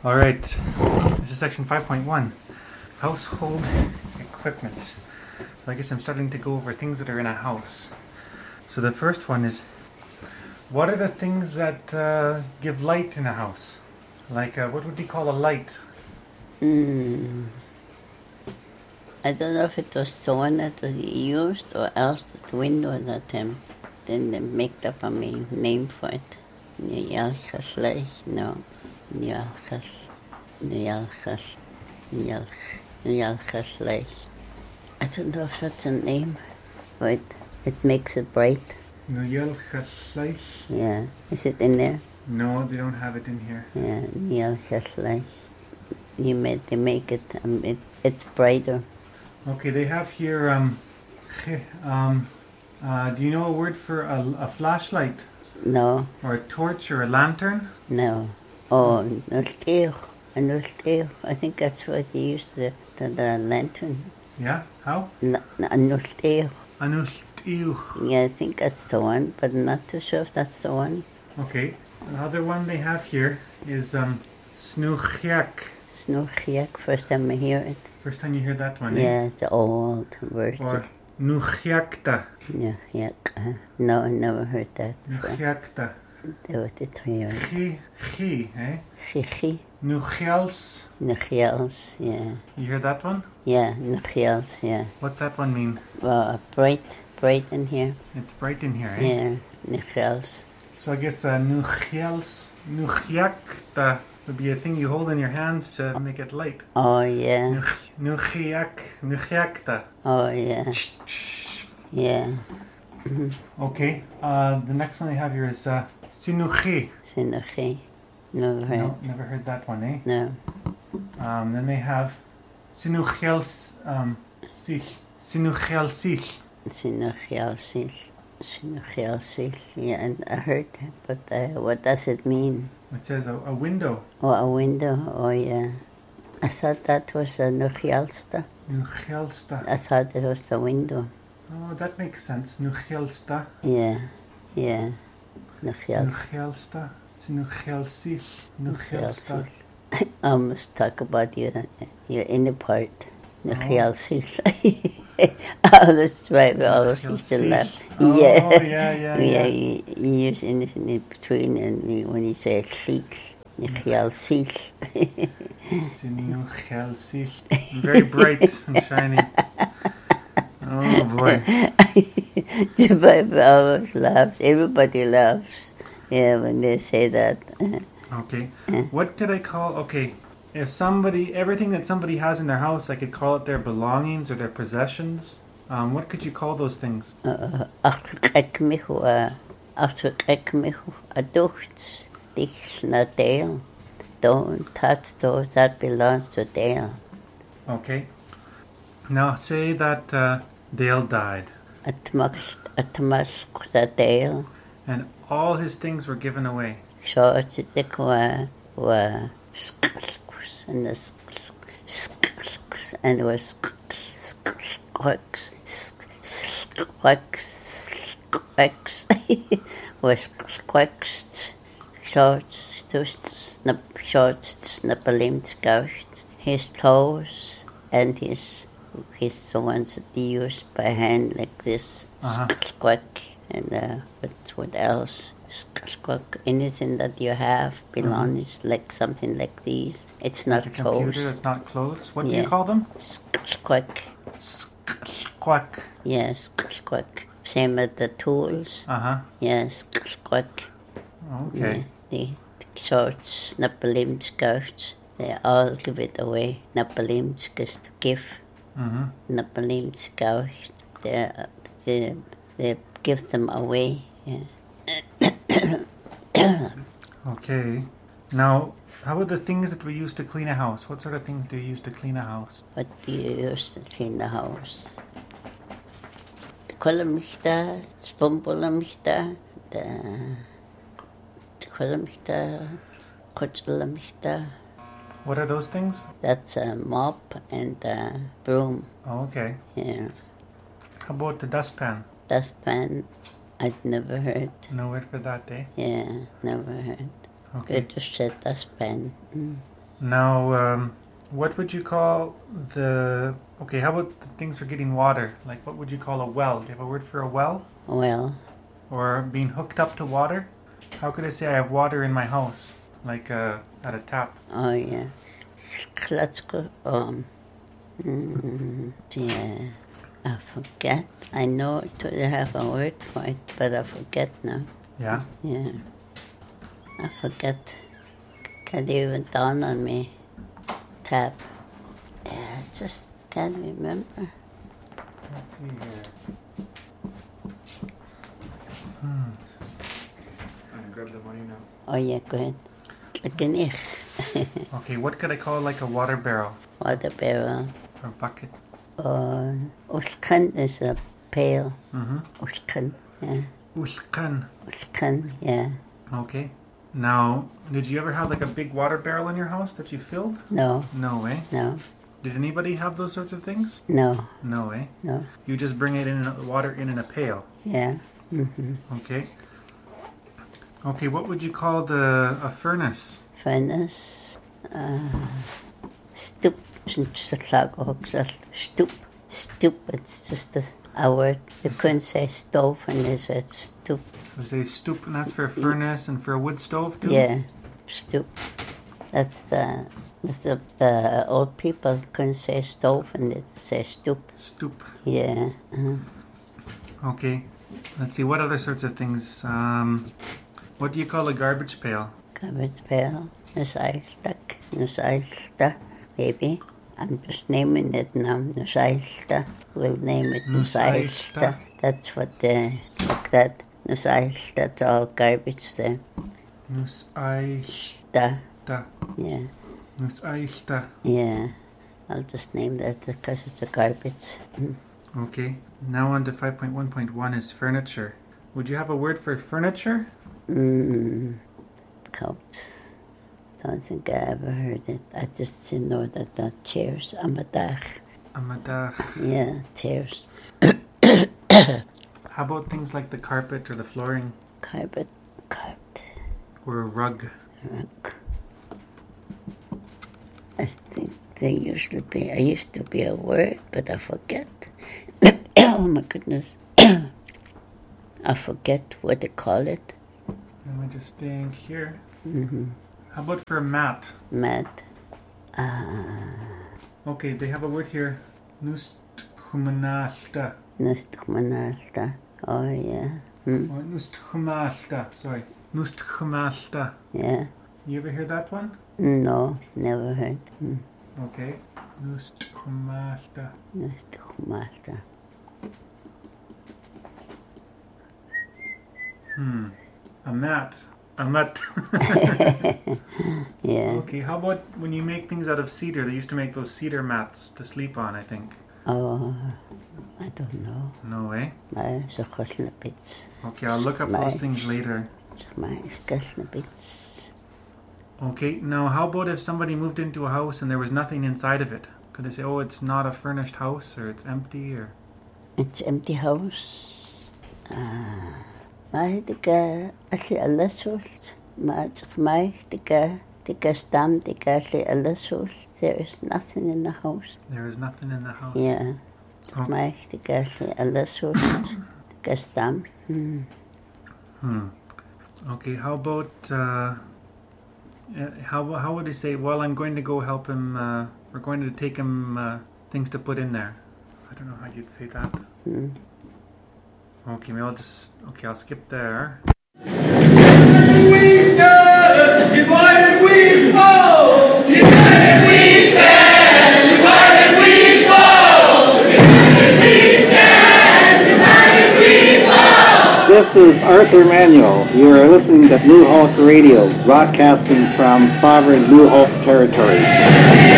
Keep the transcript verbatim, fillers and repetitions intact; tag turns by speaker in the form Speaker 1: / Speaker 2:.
Speaker 1: All right, this is section five point one, household equipment. So I guess I'm starting to go over things that are in a house. So the first one is, what are the things that uh, give light in a house? Like, uh, what would you call a light?
Speaker 2: Mm. I don't know if it was the one that was used or else the window that time. Then they make up a name for it. Nialchas light, no. Nialchas, Nialchas, Nialch, Nialchas light. I don't know if that's a name, but it makes it bright.
Speaker 1: Nialchas light?
Speaker 2: Yeah. Is it in there?
Speaker 1: No, they don't have it in here.
Speaker 2: Yeah, Nialchas light. You made, they make it, um, it, it's brighter.
Speaker 1: Okay, they have here, um, um, uh, do you know a word for a, a flashlight?
Speaker 2: No.
Speaker 1: Or a torch or a lantern?
Speaker 2: No. Oh, nosteo. A nosteo. I think that's what they used the, the, the lantern.
Speaker 1: Yeah? How?
Speaker 2: N- a nosteo.
Speaker 1: A nosteo.
Speaker 2: Yeah, I think that's the one, but I'm not too sure if that's the one.
Speaker 1: Okay. Another one they have here is um, snuchiak.
Speaker 2: Snuchiak, first time I hear it.
Speaker 1: First time you hear that one, eh?
Speaker 2: Yeah, it's an old word.
Speaker 1: Or nuchiakta.
Speaker 2: Nuchiak. Uh, no, I never heard that.
Speaker 1: Nuchiakta.
Speaker 2: That was the three words.
Speaker 1: Chi, chi, eh?
Speaker 2: Chichi.
Speaker 1: Nuchiels.
Speaker 2: Nuchiels, yeah.
Speaker 1: You hear that one?
Speaker 2: Yeah, nuchiels, yeah.
Speaker 1: What's that one mean?
Speaker 2: Well, bright, bright in here.
Speaker 1: It's bright in here, eh?
Speaker 2: Yeah, nuchiels.
Speaker 1: So I guess uh, nuchiels, nuchiakta would be a thing you hold in your hands to make it light.
Speaker 2: Oh, yeah.
Speaker 1: Nuchiak, nuchiakta.
Speaker 2: Oh, yeah. Yeah.
Speaker 1: Okay, uh, the next one they have here is uh, sinuchi.
Speaker 2: Sinuchi. Never heard.
Speaker 1: No, never heard that one, eh?
Speaker 2: No.
Speaker 1: Um, then they have sinuchiels, um, sich. Sinuchielsich.
Speaker 2: Sinuchielsich. Sinuchielsich. Yeah, and I heard that, but uh, what does it mean?
Speaker 1: It says a, a window.
Speaker 2: Oh, a window. Oh, yeah. I thought that was a nuchielsta.
Speaker 1: Nuchielsta.
Speaker 2: I thought it was the window.
Speaker 1: Oh, that makes sense. Nuchielsta.
Speaker 2: Yeah, yeah. Nuchielsta.
Speaker 1: Nuchielsta. Nuchielsich. Nuchielsta.
Speaker 2: I must talk about your, your inner part. Nuchielsich. Oh, that's right. We always used to laugh.
Speaker 1: Oh,
Speaker 2: yeah,
Speaker 1: yeah, yeah, yeah.
Speaker 2: Yeah, you, you use anything in between, and you, when you say sich, nuchielsich.
Speaker 1: Nuchielsich. Very bright and shiny. Oh boy.
Speaker 2: The Bible always laughs. Everybody laughs. Yeah, when they say that.
Speaker 1: Okay. What could I call? Okay. If somebody, everything that somebody has in their house, I could call it their belongings or their possessions. Um, what could you call those things?
Speaker 2: Achterkijk mich, achterkijk mich, a ducht, dich na Dale. Don't touch those, that belongs to Dale.
Speaker 1: Okay. Now say that uh, Dale died.
Speaker 2: Atmask Dale.
Speaker 1: And all his things were given away.
Speaker 2: So it's like were were and the and was squawks squawks squawks was squawks shorts to snap shorts snappalim scout his toes and his his the ones that he used by hand like this uh-huh. Squawk and uh, what what else? Squawk, anything that you have belongs mm-hmm. like something like these. It's not
Speaker 1: like a
Speaker 2: toes.
Speaker 1: Computer, it's not clothes. What
Speaker 2: yeah.
Speaker 1: do you call them?
Speaker 2: Squawk.
Speaker 1: Squawk.
Speaker 2: Yes, squawk. Same as the tools.
Speaker 1: Uh huh.
Speaker 2: Yes, squawk.
Speaker 1: Okay.
Speaker 2: Yeah, the shorts, nappalim scouts, they all give it away. Nappalim is to give. Mm-hmm. Nappalim scouts, they they they give them away. Yeah.
Speaker 1: Okay. Now, how about the things that we use to clean a house? What sort of things do you use to clean a house?
Speaker 2: What do you use to clean the house? The kolamishta, spumbulamishta, the kolamishta, kochulamishta.
Speaker 1: What are those things?
Speaker 2: That's a mop and a broom.
Speaker 1: Oh, okay.
Speaker 2: Yeah.
Speaker 1: How about the dustpan?
Speaker 2: Dustpan, I'd never heard.
Speaker 1: No word for that, eh?
Speaker 2: Yeah, never heard.
Speaker 1: Okay.
Speaker 2: Good to say dustpan. Mm.
Speaker 1: Now, um, what would you call the... Okay, how about the things for getting water? Like, what would you call a well? Do you have a word for a well?
Speaker 2: Well,
Speaker 1: Or being hooked up to water? How could I say I have water in my house? Like uh, at a tap.
Speaker 2: oh yeah. Let's go. Um, mm, yeah. I forget. I know to have a word for it, but I forget now.
Speaker 1: Yeah?
Speaker 2: Yeah. I forget. Can't even dawn on me. Tap. Yeah, I just can't remember.
Speaker 1: Let's see here. Hmm. I'm gonna grab the money now.
Speaker 2: Oh yeah, go ahead. Again, ich.
Speaker 1: Okay, what could I call like a water barrel?
Speaker 2: Water barrel.
Speaker 1: Or bucket?
Speaker 2: Or Uskan is a pail.
Speaker 1: Mm-hmm.
Speaker 2: Uskan, yeah.
Speaker 1: Ushkan.
Speaker 2: Uskan, yeah.
Speaker 1: Okay. Now, did you ever have like a big water barrel in your house that you filled?
Speaker 2: No,
Speaker 1: No, eh?
Speaker 2: no,
Speaker 1: Did anybody have those sorts of things?
Speaker 2: no,
Speaker 1: No, eh?
Speaker 2: no.
Speaker 1: You just bring it in water in in a pail.
Speaker 2: Yeah. Mm-hmm.
Speaker 1: Okay. Okay, what would you call the a furnace?
Speaker 2: Furnace. Uh, stoop. Stoop. Stoop. It's just a, a word. You couldn't say stove and they said stoop.
Speaker 1: So we say stoop, and that's for a furnace and for a wood stove too?
Speaker 2: Yeah. Stoop. That's the, that's the, the old people couldn't say stove and they say stoop.
Speaker 1: Stoop.
Speaker 2: Yeah. Uh-huh.
Speaker 1: Okay. Let's see, what other sorts of things? Um, what do you call a garbage pail?
Speaker 2: Garbage pail. Nusailtak. Nusailta. Maybe. I'm just naming it now. Nusailta. We'll name it
Speaker 1: Nusailta.
Speaker 2: Nusailta. That's what they like that. Nusailta. That's all garbage there.
Speaker 1: Nusailta.
Speaker 2: Da. Yeah.
Speaker 1: Nusailta.
Speaker 2: Yeah. I'll just name that because it's a garbage. Mm.
Speaker 1: Okay. Now on to five point one point one is furniture. Would you have a word for furniture?
Speaker 2: Mm. Coat. Don't think I ever heard it. I just know that the chairs. Amadach.
Speaker 1: Amadach.
Speaker 2: Yeah, chairs.
Speaker 1: How about things like the carpet or the flooring
Speaker 2: Carpet. Carpet.
Speaker 1: or a rug?
Speaker 2: Rug. I think there used to be, I used to be a word, but I forget. Oh my goodness. I forget what they call it.
Speaker 1: Let me just think here.
Speaker 2: Mm-hmm.
Speaker 1: How about for a mat?
Speaker 2: Mat. Uh,
Speaker 1: Okay, they have a word here. Nustchumanalta.
Speaker 2: Nustchumanalta. Oh yeah. Hmm.
Speaker 1: Or nustchumalta, sorry. Nustchumalta.
Speaker 2: Yeah.
Speaker 1: You ever hear that one?
Speaker 2: No, never heard. Hmm.
Speaker 1: Okay. Nustchumalta.
Speaker 2: Nustchumalta.
Speaker 1: Hmm. A mat. A mat.
Speaker 2: Yeah.
Speaker 1: Okay, how about when you make things out of cedar? They used to make those cedar mats to sleep on, I think.
Speaker 2: Oh, I don't know.
Speaker 1: No way.
Speaker 2: Maar ze kosten een beetje.
Speaker 1: Okay, I'll look up those things later.
Speaker 2: Maar ze kosten een beetje.
Speaker 1: Okay, now how about if somebody moved into a house and there was nothing inside of it? Could they say, oh, it's not a furnished house, or it's empty, or...
Speaker 2: It's empty house. Ah. Maar ik als je alles hoort, maar voor mij ik ik stam ik als je alles hoort. There is nothing in the house.
Speaker 1: There is nothing in the house.
Speaker 2: Yeah. Voor mij ik als je alles hoort, ik stam. Hmm.
Speaker 1: Hmm. Okay, how about uh, uh, how how would they say? Well, I'm going to go help him. Uh, we're going to take him uh, things to put in there. I don't know how you'd say that.
Speaker 2: Hmm.
Speaker 1: Okay, maybe I'll just okay. I'll skip there.
Speaker 3: We stand, divided we fall. United we stand, divided we fall. United we stand, divided we fall.
Speaker 4: This is Arthur Manuel. You are listening to Blue Hawk Radio, broadcasting from sovereign Blue Hawk territory.